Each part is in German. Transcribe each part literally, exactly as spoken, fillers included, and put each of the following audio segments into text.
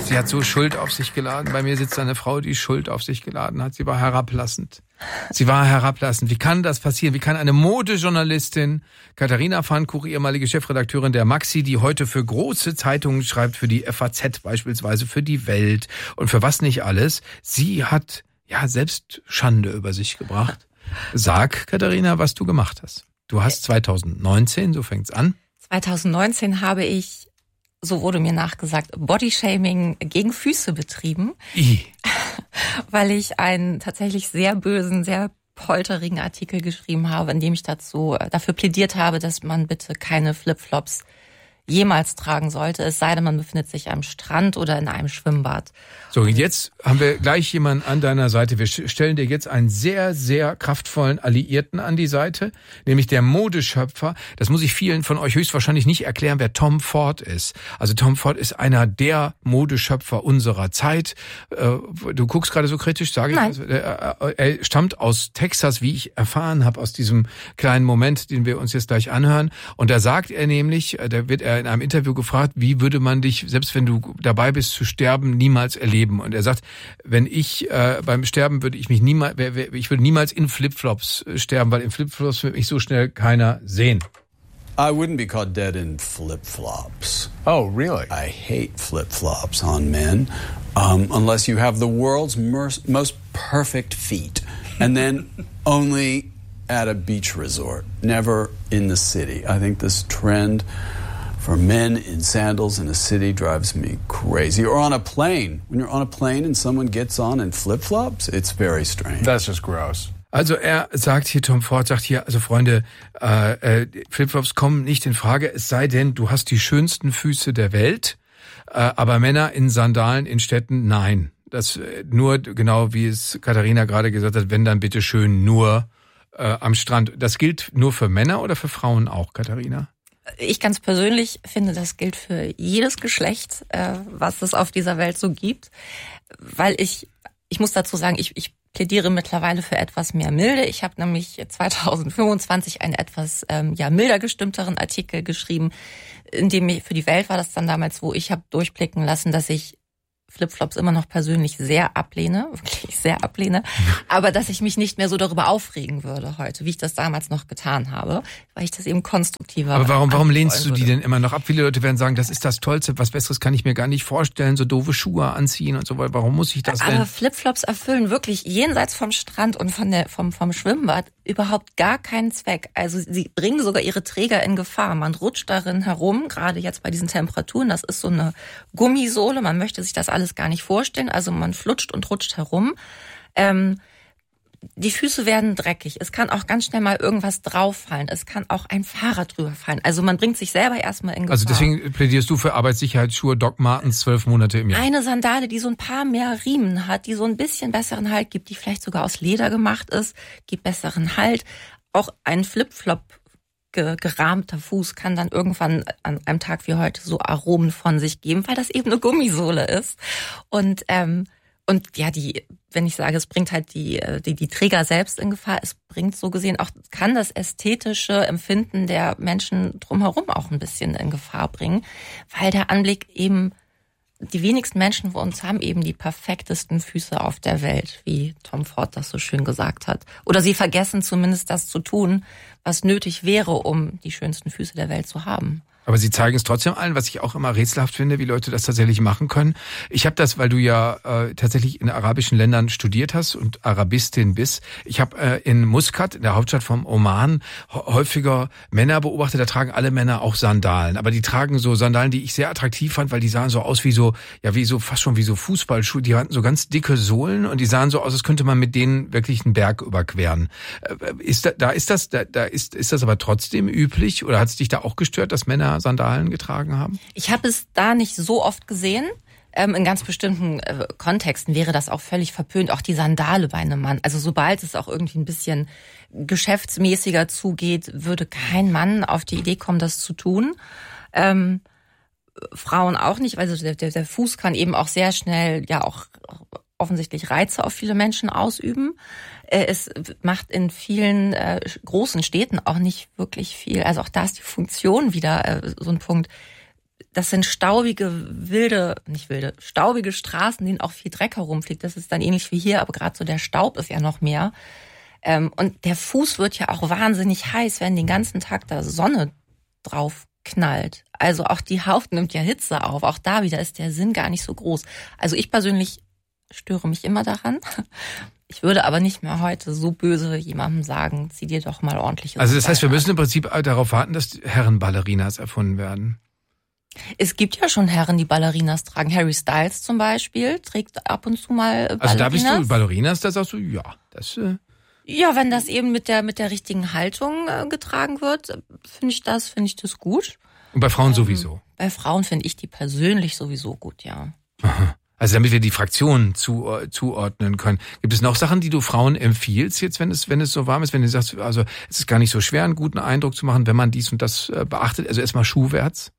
Sie hat so Schuld auf sich geladen. Bei mir sitzt eine Frau, die Schuld auf sich geladen hat. Sie war herablassend. Sie war herablassend. Wie kann das passieren? Wie kann eine Modejournalistin, Katharina Pfannkuch, ehemalige Chefredakteurin der Maxi, die heute für große Zeitungen schreibt, für die F A Z beispielsweise, für die Welt und für was nicht alles, sie hat ja selbst Schande über sich gebracht. Sag, Katharina, was du gemacht hast. Du hast zwanzig neunzehn, so fängt's an. zwanzig neunzehn habe ich, so wurde mir nachgesagt, Bodyshaming gegen Füße betrieben, I. weil ich einen tatsächlich sehr bösen, sehr polterigen Artikel geschrieben habe, in dem ich dazu dafür plädiert habe, dass man bitte keine Flipflops jemals tragen sollte, es sei denn, man befindet sich am Strand oder in einem Schwimmbad. So, jetzt haben wir gleich jemanden an deiner Seite. Wir stellen dir jetzt einen sehr, sehr kraftvollen Alliierten an die Seite, nämlich der Modeschöpfer. Das muss ich vielen von euch höchstwahrscheinlich nicht erklären, wer Tom Ford ist. Also Tom Ford ist einer der Modeschöpfer unserer Zeit. Du guckst gerade so kritisch, sage ich. Nein. Er stammt aus Texas, wie ich erfahren habe, aus diesem kleinen Moment, den wir uns jetzt gleich anhören. Und da sagt er nämlich, da wird er in einem Interview gefragt, wie würde man dich, selbst wenn du dabei bist zu sterben, niemals erleben? Und er sagt, wenn ich äh, beim Sterben würde ich mich niemals, ich würde niemals in Flipflops sterben, weil in Flipflops wird mich so schnell keiner sehen. I wouldn't be caught dead in flip-flops. Oh, really? I hate flip-flops on men, um, unless you have the world's mer- most perfect feet, and then only at a beach resort, never in the city. I think this trend for men in sandals in a city drives me crazy. Or on a plane. When you're on a plane and someone gets on in flip-flops, it's very strange. That's just gross. Also er sagt hier, Tom Ford sagt hier, also Freunde, äh, äh, Flipflops kommen nicht in Frage, es sei denn, du hast die schönsten Füße der Welt, äh, aber Männer in Sandalen in Städten, nein. Das äh, nur, genau wie es Katharina gerade gesagt hat, wenn dann bitte schön nur äh, am Strand. Das gilt nur für Männer oder für Frauen auch, Katharina? Ich ganz persönlich finde, das gilt für jedes Geschlecht, äh, was es auf dieser Welt so gibt, weil ich, ich muss dazu sagen, ich, ich plädiere mittlerweile für etwas mehr Milde. Ich habe nämlich zwanzig fünfundzwanzig einen etwas ähm, ja milder gestimmteren Artikel geschrieben, in dem ich, für die Welt war das dann damals, wo ich habe durchblicken lassen, dass ich Flipflops immer noch persönlich sehr ablehne, wirklich sehr ablehne, aber dass ich mich nicht mehr so darüber aufregen würde heute, wie ich das damals noch getan habe, weil ich das eben konstruktiver. Aber warum, warum lehnst du die denn immer noch ab? Viele Leute werden sagen, das ist das Tollste, was Besseres kann ich mir gar nicht vorstellen, so doofe Schuhe anziehen und so weiter. Warum muss ich das denn? Aber Flipflops erfüllen wirklich jenseits vom Strand und von der, vom, vom Schwimmbad überhaupt gar keinen Zweck. Also sie bringen sogar ihre Träger in Gefahr. Man rutscht darin herum, gerade jetzt bei diesen Temperaturen. Das ist so eine Gummisohle. Man möchte sich das alles gar nicht vorstellen. Also man flutscht und rutscht herum. Ähm, die Füße werden dreckig. Es kann auch ganz schnell mal irgendwas drauffallen. Es kann auch ein Fahrrad drüber fallen. Also man bringt sich selber erstmal in Gefahr. Also deswegen plädierst du für Arbeitssicherheitsschuhe Doc Martens zwölf Monate im Jahr? Eine Sandale, die so ein paar mehr Riemen hat, die so ein bisschen besseren Halt gibt, die vielleicht sogar aus Leder gemacht ist, gibt besseren Halt. Auch ein Flipflop gerahmter Fuß kann dann irgendwann an einem Tag wie heute so Aromen von sich geben, weil das eben eine Gummisohle ist. Und ähm, und ja, die, wenn ich sage, es bringt halt die die die Träger selbst in Gefahr, es bringt so gesehen auch, kann das ästhetische Empfinden der Menschen drumherum auch ein bisschen in Gefahr bringen, weil der Anblick eben, die wenigsten Menschen von uns haben eben die perfektesten Füße auf der Welt, wie Tom Ford das so schön gesagt hat. Oder sie vergessen zumindest das zu tun, was nötig wäre, um die schönsten Füße der Welt zu haben. Aber sie zeigen es trotzdem allen, was ich auch immer rätselhaft finde, wie Leute das tatsächlich machen können. Ich habe das, weil du ja äh, tatsächlich in arabischen Ländern studiert hast und Arabistin bist. Ich habe äh, in Muscat, in der Hauptstadt vom Oman, häufiger Männer beobachtet. Da tragen alle Männer auch Sandalen. Aber die tragen so Sandalen, die ich sehr attraktiv fand, weil die sahen so aus wie so, ja wie so fast schon wie so Fußballschuhe. Die hatten so ganz dicke Sohlen und die sahen so aus, als könnte man mit denen wirklich einen Berg überqueren. Äh, ist da, da ist das, da, da ist ist das aber trotzdem üblich oder hat es dich da auch gestört, dass Männer Sandalen getragen haben? Ich habe es da nicht so oft gesehen. Ähm, in ganz bestimmten äh, Kontexten wäre das auch völlig verpönt, auch die Sandale bei einem Mann. Also sobald es auch irgendwie ein bisschen geschäftsmäßiger zugeht, würde kein Mann auf die Idee kommen, das zu tun. Ähm, Frauen auch nicht, weil also der, der, der Fuß kann eben auch sehr schnell ja auch offensichtlich Reize auf viele Menschen ausüben. Es macht in vielen äh, großen Städten auch nicht wirklich viel. Also auch da ist die Funktion wieder äh, so ein Punkt. das sind staubige, wilde, nicht wilde, staubige Straßen, denen auch viel Dreck herumfliegt. Das ist dann ähnlich wie hier, aber gerade so der Staub ist ja noch mehr. Ähm, und der Fuß wird ja auch wahnsinnig heiß, wenn den ganzen Tag da Sonne drauf knallt. Also auch die Haut nimmt ja Hitze auf. Auch da wieder ist der Sinn gar nicht so groß. Also ich persönlich störe mich immer daran. Ich würde aber nicht mehr heute so böse jemandem sagen, zieh dir doch mal ordentliches. Also das heißt, wir müssen im Prinzip darauf warten, dass Herrenballerinas erfunden werden. Es gibt ja schon Herren, die Ballerinas tragen. Harry Styles zum Beispiel trägt ab und zu mal Ballerinas. Also da bist du Ballerinas, da sagst du, ja, das... Äh Ja, wenn das eben mit der mit der richtigen Haltung äh, getragen wird, finde ich das, finde ich das gut. Und bei Frauen ähm, sowieso? Bei Frauen finde ich die persönlich sowieso gut, ja. Aha. Also damit wir die Fraktionen zu, uh, zuordnen können. Gibt es noch Sachen, die du Frauen empfiehlst jetzt, wenn es wenn es so warm ist, wenn du sagst, also es ist gar nicht so schwer, einen guten Eindruck zu machen, wenn man dies und das äh, beachtet? Also erstmal schuhwärts.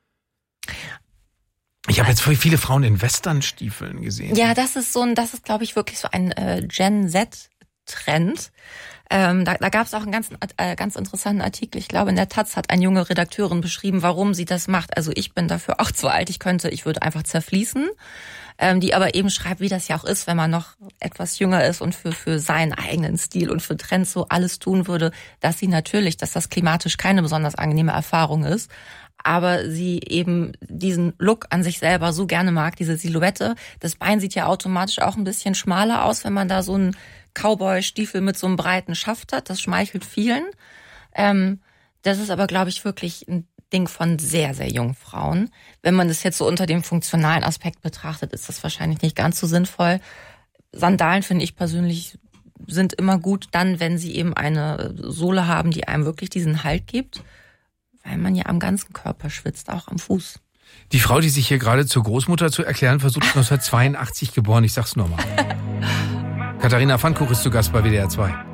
Ich habe jetzt viele Frauen in Westernstiefeln gesehen. Ja, das ist so ein, das ist glaube ich wirklich so ein äh, Gen Z Trend. Ähm, da da gab es auch einen ganz, äh, ganz interessanten Artikel. Ich glaube, in der Taz hat eine junge Redakteurin beschrieben, warum sie das macht. Also ich bin dafür auch zu alt. Ich könnte, ich würde einfach zerfließen. Ähm, die aber eben schreibt, wie das ja auch ist, wenn man noch etwas jünger ist und für für seinen eigenen Stil und für Trends so alles tun würde, dass sie natürlich, dass das klimatisch keine besonders angenehme Erfahrung ist. Aber sie eben diesen Look an sich selber so gerne mag, diese Silhouette. Das Bein sieht ja automatisch auch ein bisschen schmaler aus, wenn man da so einen Cowboy-Stiefel mit so einem breiten Schaft hat. Das schmeichelt vielen. Ähm, das ist aber, glaube ich, wirklich ein Ding von sehr, sehr jungen Frauen. Wenn man das jetzt so unter dem funktionalen Aspekt betrachtet, ist das wahrscheinlich nicht ganz so sinnvoll. Sandalen, finde ich persönlich, sind immer gut dann, wenn sie eben eine Sohle haben, die einem wirklich diesen Halt gibt. Weil man ja am ganzen Körper schwitzt, auch am Fuß. Die Frau, die sich hier gerade zur Großmutter zu erklären versucht, neunzehnhundertzweiundachtzig geboren, ich sag's nur mal. Katharina Pfannkuch ist zu Gast bei W D R zwei.